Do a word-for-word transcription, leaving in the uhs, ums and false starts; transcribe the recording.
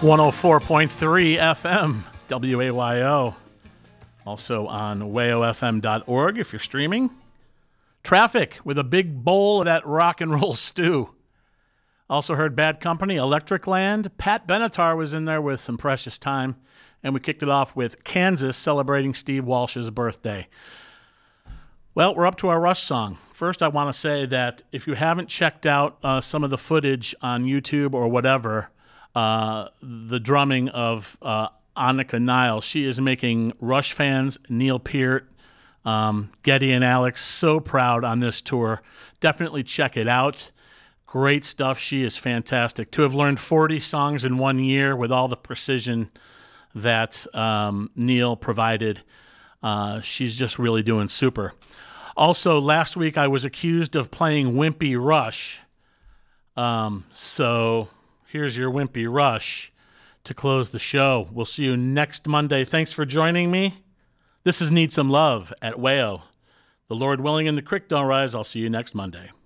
one oh four point three F M, W A Y O. Also on wayo f m dot org if you're streaming. Traffic with a big bowl of that rock and roll stew. Also heard Bad Company, Electric Land. Pat Benatar was in there with some Precious Time. And we kicked it off with Kansas celebrating Steve Walsh's birthday. Well, we're up to our Rush song. First, I want to say that if you haven't checked out uh, some of the footage on YouTube or whatever, uh, the drumming of uh, Annika Niles, she is making Rush fans, Neil Peart, um, Geddy and Alex, so proud on this tour. Definitely check it out. Great stuff. She is fantastic. To have learned forty songs in one year with all the precision that um, Neil provided, uh, she's just really doing super. Also, last week I was accused of playing Wimpy Rush. Um, so here's your Wimpy Rush to close the show. We'll see you next Monday. Thanks for joining me. This is Need Some Love at Wayo. The Lord willing and the creek don't rise. I'll see you next Monday.